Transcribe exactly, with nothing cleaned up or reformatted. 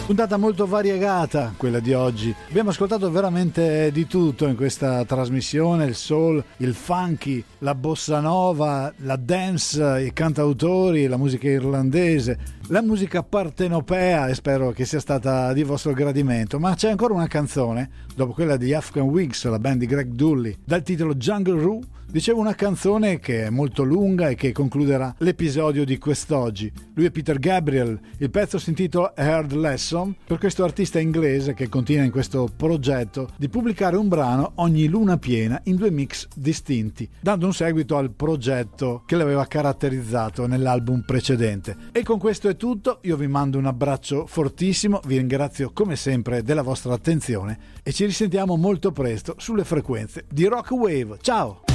Puntata molto variegata quella di oggi. Abbiamo ascoltato veramente di tutto in questa trasmissione: il soul, il funky, la bossa nova, la dance, i cantautori, la musica irlandese, la musica partenopea, e spero che sia stata di vostro gradimento. Ma c'è ancora una canzone, dopo quella di Afghan Wigs, la band di Greg Dulli, dal titolo Jungle Roo. Dicevo, una canzone che è molto lunga e che concluderà l'episodio di quest'oggi. Lui è Peter Gabriel, il pezzo si intitola Hard Lesson, per questo artista inglese che continua in questo progetto di pubblicare un brano ogni luna piena in due mix distinti, dando un seguito al progetto che l'aveva caratterizzato nell'album precedente. E con questo è tutto, io vi mando un abbraccio fortissimo, vi ringrazio come sempre della vostra attenzione e ci risentiamo molto presto sulle frequenze di Rock Wave. Ciao!